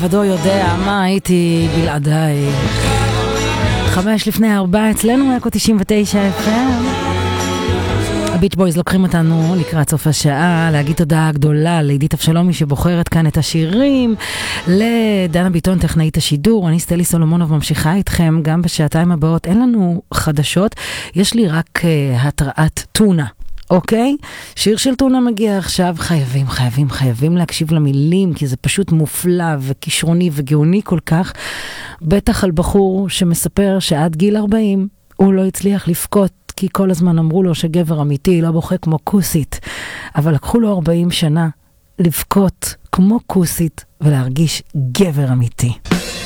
לבדו יודע מה הייתי בלעדיי. 5:04 אצלנו אקו 99 FM. הביץ' בויז לוקחים אותנו לקראת סוף השעה, להגיד תודה גדולה לעידית אבשלומי שבוחרת כאן את השירים, לדנה ביטון טכנאית השידור, אני סטלי סולומונוב ממשיכה איתכם גם בשעתיים הבאות. אין לנו חדשות, יש לי רק התראת טונה. אוקיי? שיר של טונה מגיע עכשיו, חייבים להקשיב למילים, כי זה פשוט מופלא וכישרוני וגאוני כל כך. בטח על בחור שמספר שעד גיל 40 הוא לא הצליח לפקות, כי כל הזמן אמרו לו שגבר אמיתי לא בוכה כמו כוסית, אבל לקחו לו 40 שנה לבכות כמו כוסית ולהרגיש גבר אמיתי.